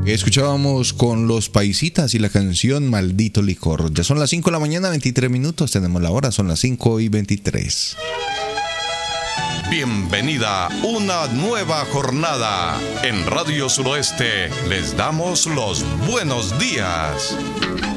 Escuchábamos con Los Paisitas y la canción Maldito Licor. Ya son las 5 de la mañana, 23 minutos. Tenemos la hora, son las 5:23. Bienvenida a una nueva jornada. En Radio Suroeste les damos los buenos días.